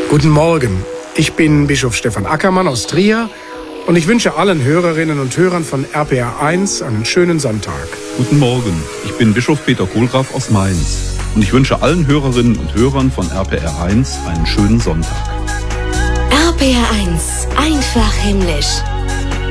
Guten Morgen, ich bin Bischof Stefan Ackermann aus Trier und ich wünsche allen Hörerinnen und Hörern von RPR1 einen schönen Sonntag. Guten Morgen, ich bin Bischof Peter Kohlgraf aus Mainz und ich wünsche allen Hörerinnen und Hörern von RPR1 einen schönen Sonntag. RPR1, einfach himmlisch.